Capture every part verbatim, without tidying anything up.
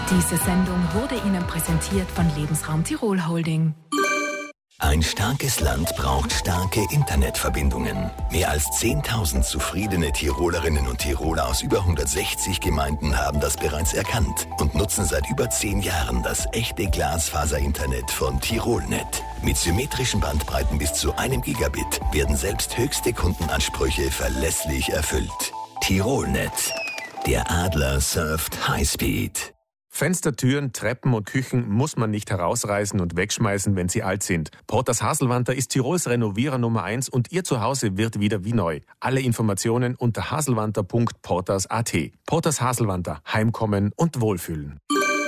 Diese Sendung wurde Ihnen präsentiert von Lebensraum Tirol Holding. Ein starkes Land braucht starke Internetverbindungen. Mehr als zehntausend zufriedene Tirolerinnen und Tiroler aus über hundertsechzig Gemeinden haben das bereits erkannt und nutzen seit über zehn Jahren das echte Glasfaser-Internet von Tirolnet. Mit symmetrischen Bandbreiten bis zu einem Gigabit werden selbst höchste Kundenansprüche verlässlich erfüllt. Tirolnet. Der Adler surft Highspeed. Fenster, Türen, Treppen und Küchen muss man nicht herausreißen und wegschmeißen, wenn sie alt sind. Porters Haselwanter ist Tirols Renovierer Nummer eins und Ihr Zuhause wird wieder wie neu. Alle Informationen unter haselwanter punkt porters punkt at. Porters Haselwanter. Heimkommen und Wohlfühlen.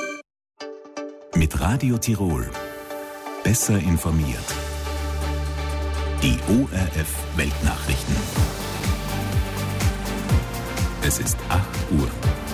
Mit Radio Tirol. Besser informiert. Die O R F Weltnachrichten. Es ist acht Uhr.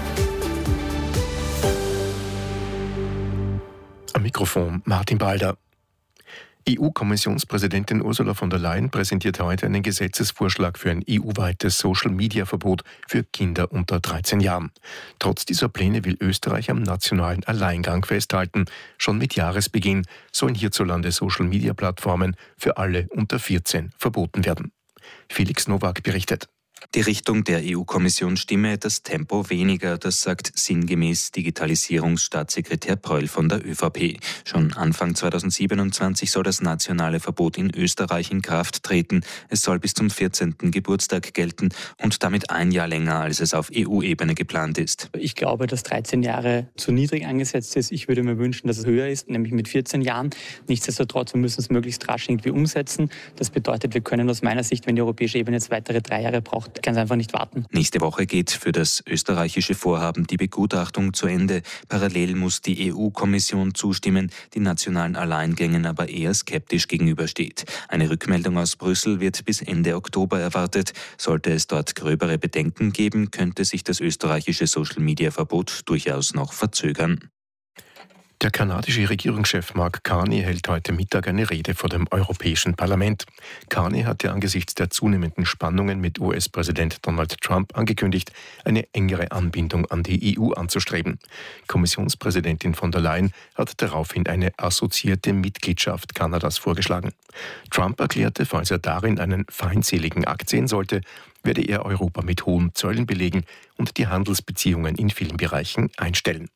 Am Mikrofon Martin Balder. E U-Kommissionspräsidentin Ursula von der Leyen präsentiert heute einen Gesetzesvorschlag für ein E U-weites Social-Media-Verbot für Kinder unter dreizehn Jahren. Trotz dieser Pläne will Österreich am nationalen Alleingang festhalten. Schon mit Jahresbeginn sollen hierzulande Social-Media-Plattformen für alle unter vierzehn verboten werden. Felix Nowak berichtet. Die Richtung der E U-Kommission stimme, das Tempo weniger, das sagt sinngemäß Digitalisierungsstaatssekretär Preul von der Ö V P. Schon Anfang zweitausendsiebenundzwanzig soll das nationale Verbot in Österreich in Kraft treten. Es soll bis zum vierzehnten Geburtstag gelten und damit ein Jahr länger, als es auf E U-Ebene geplant ist. Ich glaube, dass dreizehn Jahre zu niedrig angesetzt ist. Ich würde mir wünschen, dass es höher ist, nämlich mit vierzehn Jahren. Nichtsdestotrotz, wir müssen es möglichst rasch irgendwie umsetzen. Das bedeutet, wir können aus meiner Sicht, wenn die europäische Ebene jetzt weitere drei Jahre braucht, kann es einfach nicht warten. Nächste Woche geht für das österreichische Vorhaben die Begutachtung zu Ende. Parallel muss die E U-Kommission zustimmen, die nationalen Alleingängen aber eher skeptisch gegenübersteht. Eine Rückmeldung aus Brüssel wird bis Ende Oktober erwartet. Sollte es dort gröbere Bedenken geben, könnte sich das österreichische Social-Media-Verbot durchaus noch verzögern. Der kanadische Regierungschef Mark Carney hält heute Mittag eine Rede vor dem Europäischen Parlament. Carney hatte angesichts der zunehmenden Spannungen mit U S-Präsident Donald Trump angekündigt, eine engere Anbindung an die E U anzustreben. Kommissionspräsidentin von der Leyen hat daraufhin eine assoziierte Mitgliedschaft Kanadas vorgeschlagen. Trump erklärte, falls er darin einen feindseligen Akt sehen sollte, werde er Europa mit hohen Zöllen belegen und die Handelsbeziehungen in vielen Bereichen einstellen.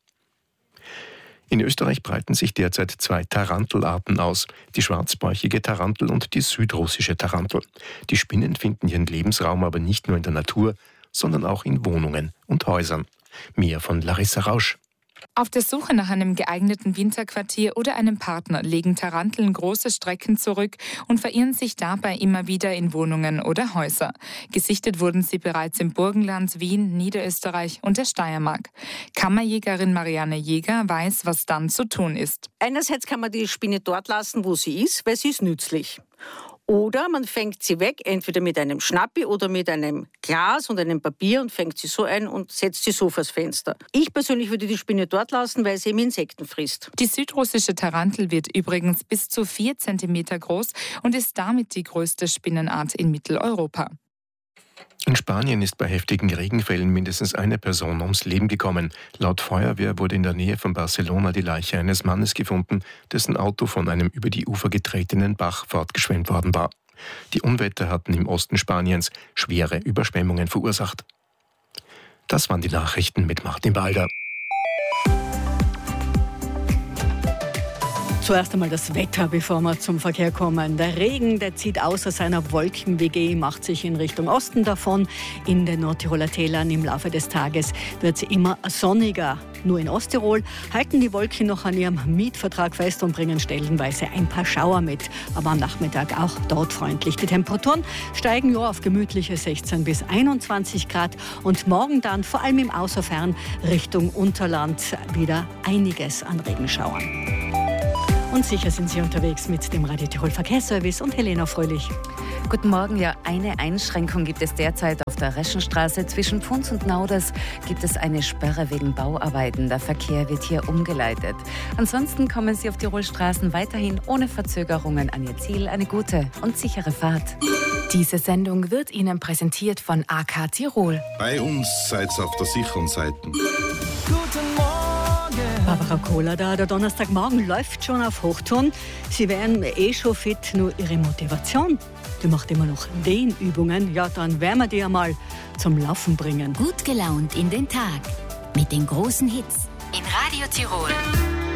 In Österreich breiten sich derzeit zwei Tarantelarten aus, die schwarzbäuchige Tarantel und die südrussische Tarantel. Die Spinnen finden ihren Lebensraum aber nicht nur in der Natur, sondern auch in Wohnungen und Häusern. Mehr von Larissa Rausch. Auf der Suche nach einem geeigneten Winterquartier oder einem Partner legen Taranteln große Strecken zurück und verirren sich dabei immer wieder in Wohnungen oder Häuser. Gesichtet wurden sie bereits im Burgenland, Wien, Niederösterreich und der Steiermark. Kammerjägerin Marianne Jäger weiß, was dann zu tun ist. Einerseits kann man die Spinne dort lassen, wo sie ist, weil sie ist nützlich. Oder man fängt sie weg, entweder mit einem Schnappi oder mit einem Glas und einem Papier und fängt sie so ein und setzt sie so vors Fenster. Ich persönlich würde die Spinne dort lassen, weil sie eben Insekten frisst. Die südrussische Tarantel wird übrigens bis zu vier Zentimeter groß und ist damit die größte Spinnenart in Mitteleuropa. In Spanien ist bei heftigen Regenfällen mindestens eine Person ums Leben gekommen. Laut Feuerwehr wurde in der Nähe von Barcelona die Leiche eines Mannes gefunden, dessen Auto von einem über die Ufer getretenen Bach fortgeschwemmt worden war. Die Unwetter hatten im Osten Spaniens schwere Überschwemmungen verursacht. Das waren die Nachrichten mit Martin Balder. Zuerst einmal das Wetter, bevor wir zum Verkehr kommen. Der Regen, der zieht außer seiner Wolken-W G, macht sich in Richtung Osten davon. In den Nordtiroler Tälern im Laufe des Tages wird es immer sonniger. Nur in Osttirol halten die Wolken noch an ihrem Mietvertrag fest und bringen stellenweise ein paar Schauer mit. Aber am Nachmittag auch dort freundlich. Die Temperaturen steigen ja auf gemütliche sechzehn bis einundzwanzig Grad. Und morgen dann, vor allem im Außerfern, Richtung Unterland, wieder einiges an Regenschauern. Und sicher sind Sie unterwegs mit dem Radio Tirol Verkehrsservice und Helena Fröhlich. Guten Morgen. Ja, eine Einschränkung gibt es derzeit auf der Reschenstraße. Zwischen Pfunds und Nauders gibt es eine Sperre wegen Bauarbeiten. Der Verkehr wird hier umgeleitet. Ansonsten kommen Sie auf Tirolstraßen weiterhin ohne Verzögerungen an Ihr Ziel. Eine gute und sichere Fahrt. Diese Sendung wird Ihnen präsentiert von A K Tirol. Bei uns seid ihr auf der sicheren Seite. Guten Morgen! Barbara Kohler da. Der Donnerstagmorgen läuft schon auf Hochtouren. Sie wären eh schon fit, nur ihre Motivation, die macht immer noch Dehnübungen. Ja, dann werden wir die einmal zum Laufen bringen. Gut gelaunt in den Tag mit den großen Hits in Radio Tirol.